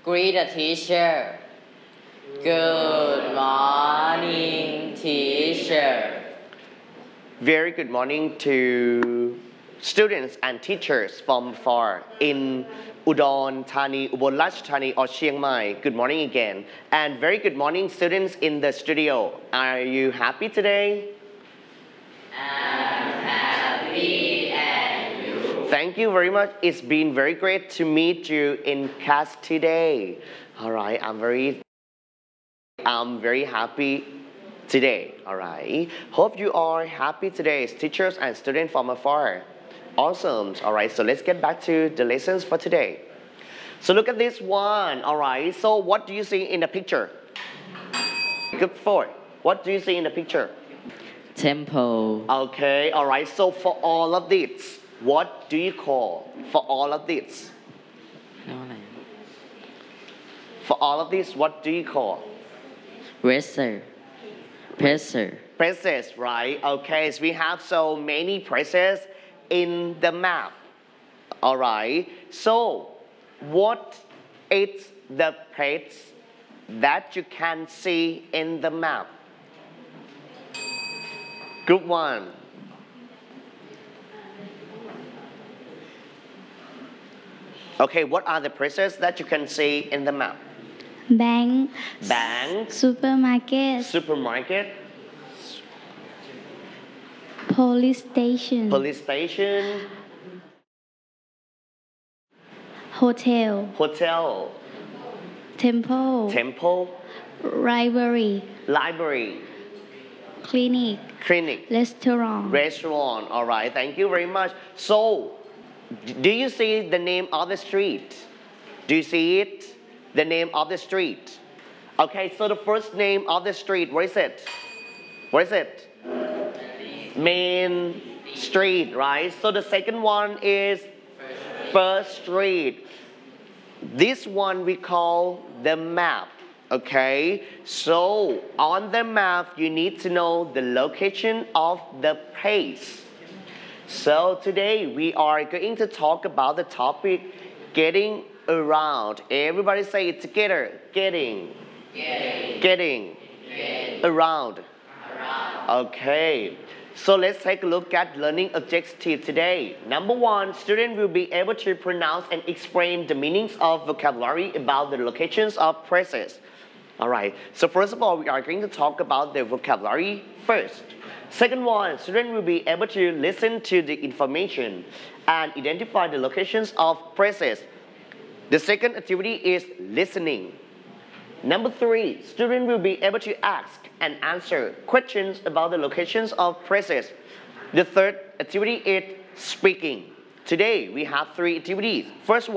Greet the teacher. Good morning, teacher. Very good morning to students and teachers from far in Udon Thani, Ubon Ratchathani or Chiang Mai. Good morning again. And very good morning students in the studio. Are you happy today? I'm happy and you. Thank you very much. It's been very great to meet you in class today. All right, I'm very happy today. All right. Hope you are happy today, teachers and students from afar. Awesome. All right, so let's get back to the lessons for today. So look at this one. All right, so what do you see in the picture? Good for. What do you see in the picture? Temple. Okay, all right, so for all of this, what do you call for all of this? For all of this, what do you call? Presser. Places, right? Okay, so we have so many places in the map. All right, so what is the place that you can see in the map? Group 1. Okay, what are the places that you can see in the map? Bank, Bank, supermarket, supermarket, police station, police station, hotel, hotel, temple, temple, library, library, clinic, clinic, restaurant. restaurant. All right, thank you very much. So, do you see the name of the street? Do you see it? The name of the street. Okay, so the first name of the street, what is it? What is it? Main Street, right? So the second one is First Street. This one we call the map. Okay, so on the map you need to know the location of the place. So today we are going to talk about the topic getting around. Everybody say it together. Getting around. Okay. So let's take a look at learning objective today. Number 1, student will be able to pronounce and explain the meanings of vocabulary about the locations of places. All right. So first of all, we are going to talk about the vocabulary first. Second one, student will be able to listen to the information and identify the locations of places. The second activity is listening. Number 3, student will be able to ask and answer questions about the locations of places. The third activity is speaking. Today we have 3 activities. First one,